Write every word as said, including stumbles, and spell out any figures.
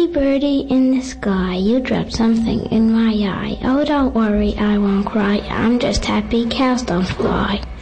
Birdie, birdie in the sky, you dropped something in my eye. Oh, don't worry, I won't cry. I'm just happy cows don't fly.